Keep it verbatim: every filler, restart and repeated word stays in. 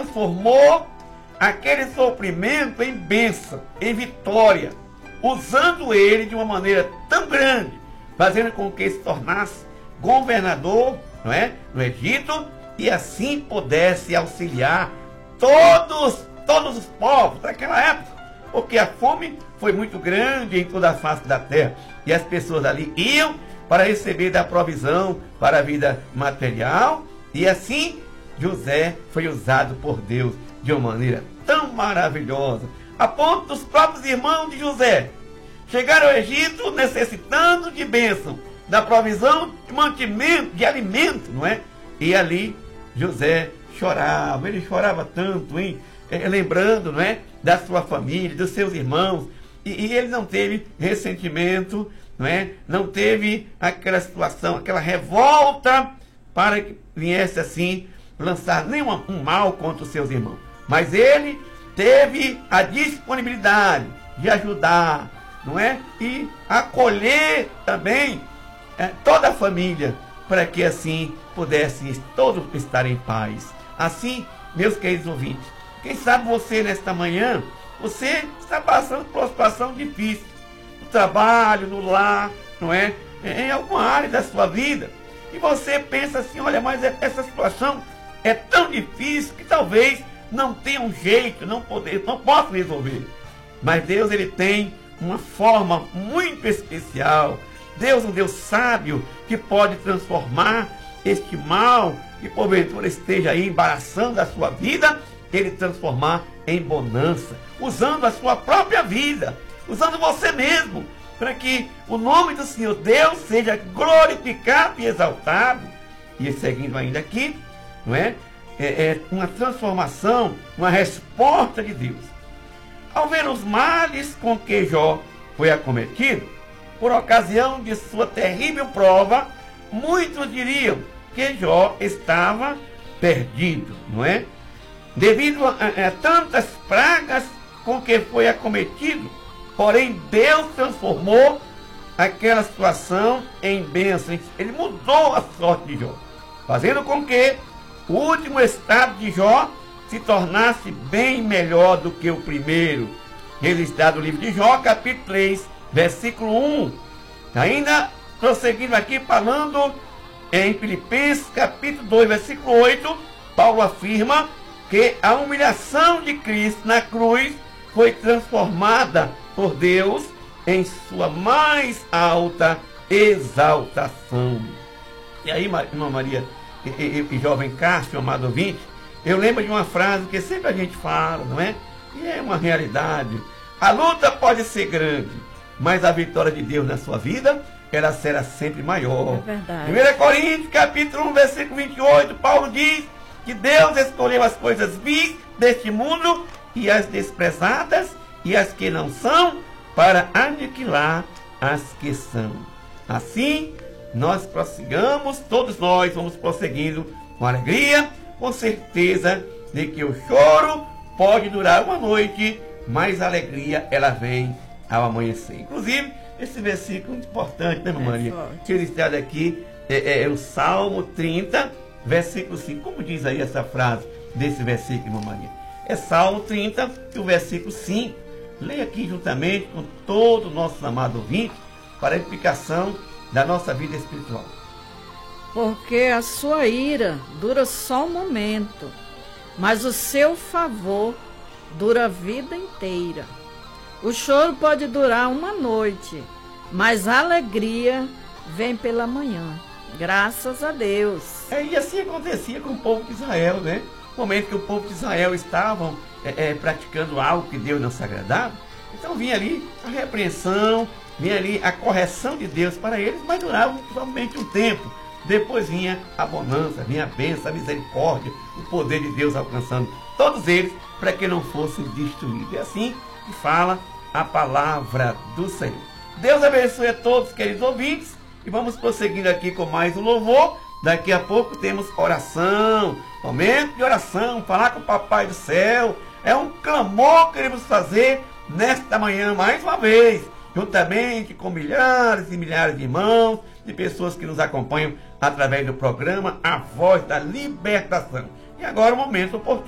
transformou aquele sofrimento em bênção, em vitória, usando ele de uma maneira tão grande, fazendo com que se tornasse governador, não é, no Egito, e assim pudesse auxiliar todos, todos os povos daquela época, porque a fome foi muito grande em toda a face da terra, e as pessoas ali iam para receber da provisão para a vida material, e assim José foi usado por Deus de uma maneira tão maravilhosa, a ponto dos próprios irmãos de José chegaram ao Egito necessitando de bênção, da provisão de mantimento, de alimento, não é? E ali José chorava, ele chorava tanto, hein? É, lembrando, não é? Da sua família, dos seus irmãos, e, e ele não teve ressentimento, não é? Não teve aquela situação, aquela revolta para que viesse assim lançar nenhum um mal contra os seus irmãos. Mas ele teve a disponibilidade de ajudar, não é? E acolher também é, toda a família, para que assim pudessem todos estar em paz. Assim, meus queridos ouvintes, quem sabe você nesta manhã, você está passando por uma situação difícil, no trabalho, no lar, não é? Em alguma área da sua vida, e você pensa assim, olha, mas essa situação é tão difícil que talvez não tenha um jeito, não poder, não posso resolver. Mas Deus, ele tem uma forma muito especial. Deus é um Deus sábio que pode transformar este mal que porventura esteja aí embaraçando a sua vida, ele transformar em bonança, usando a sua própria vida, usando você mesmo, para que o nome do Senhor Deus seja glorificado e exaltado. E seguindo ainda aqui, não é? É, é uma transformação, uma resposta de Deus. Ao ver os males com que Jó foi acometido, por ocasião de sua terrível prova, muitos diriam que Jó estava perdido, não é? Devido a, a, a tantas pragas com que foi acometido, porém Deus transformou aquela situação em bênção. Ele mudou a sorte de Jó, fazendo com que o último estado de Jó se tornasse bem melhor do que o primeiro. Registrado no livro de Jó, capítulo três, versículo um. Ainda prosseguindo aqui, falando em Filipenses, capítulo dois, versículo oito, Paulo afirma que a humilhação de Cristo na cruz foi transformada por Deus em sua mais alta exaltação. E aí, irmã Maria e, e, e jovem Cássio, amado ouvinte, eu lembro de uma frase que sempre a gente fala, não é? E é uma realidade. A luta pode ser grande, mas a vitória de Deus na sua vida, ela será sempre maior. É verdade. primeira Coríntios, capítulo um, versículo vinte e oito, Paulo diz que Deus escolheu as coisas vis deste mundo e as desprezadas e as que não são, para aniquilar as que são. Assim, nós prossigamos, todos nós vamos prosseguindo com alegria, com certeza de que o choro pode durar uma noite, mas a alegria, ela vem ao amanhecer. Inclusive, esse versículo é muito importante, né, irmã Maria? Que ele está aqui, é, é, é o Salmo trinta, versículo cinco. Como diz aí essa frase desse versículo, irmã Maria? É Salmo trinta, o versículo cinco. Leia aqui juntamente com todo o nosso amado ouvinte, para a edificação da nossa vida espiritual. Porque a sua ira dura só um momento, mas o seu favor dura a vida inteira. O choro pode durar uma noite, mas a alegria vem pela manhã. Graças a Deus. É, e assim acontecia com o povo de Israel, né? No momento que o povo de Israel estavam é, é, praticando algo que Deus não se agradava, então vinha ali a repreensão, vinha ali a correção de Deus para eles, mas durava somente um tempo. Depois vinha a bonança, vinha a bênção, a misericórdia, o poder de Deus alcançando todos eles para que não fossem destruídos. É assim que fala a palavra do Senhor. Deus abençoe a todos, queridos ouvintes, e vamos prosseguindo aqui com mais um louvor. Daqui a pouco temos oração, momento de oração, falar com o Papai do Céu. É um clamor que queremos fazer nesta manhã mais uma vez, juntamente com milhares e milhares de irmãos, de pessoas que nos acompanham através do programa A Voz da Libertação. E agora o momento oportuno